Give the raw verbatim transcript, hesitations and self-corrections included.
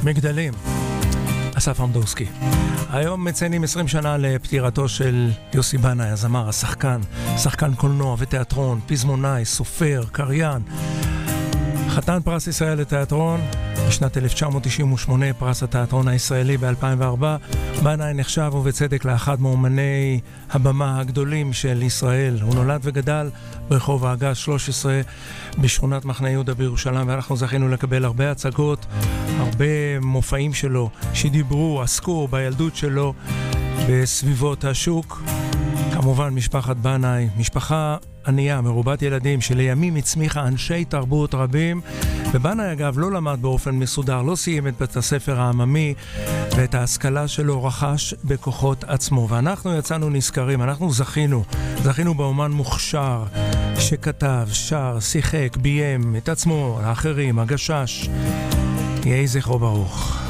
מגדלים, אסף עמדורסקי. היום מציינים עשרים שנה לפטירתו של יוסי בנאי, הזמר, השחקן, שחקן קולנוע ותיאטרון, פזמונאי, סופר, קריין. חתן פרס ישראל לתיאטרון בשנת אלף תשע מאות תשעים ושמונה, פרס התיאטרון הישראלי ב-אלפיים וארבע. בנאי נחשב ובצדק לאחד מאומני הבמה הגדולים של ישראל. הוא נולד וגדל ברחוב האגס שלוש עשרה בשכונת מחנה יהודה בירושלים, ואנחנו זכינו לקבל הרבה הצגות, הרבה מופעים שלו שדיברו, עסקו בילדות שלו בסביבות השוק. כמובן משפחת בנאי, משפחה ענייה, מרובת ילדים, שלימים הצמיחה אנשי תרבות רבים. ובנאי אגב לא למד באופן מסודר, לא סיים את בית הספר העממי, ואת ההשכלה שלו רכש בכוחות עצמו. ואנחנו יצאנו נזכרים, אנחנו זכינו, זכינו באומן מוכשר שכתב, שר, שיחק, ביים את עצמו, האחרים, הגשש. יהי זכרו ברוך.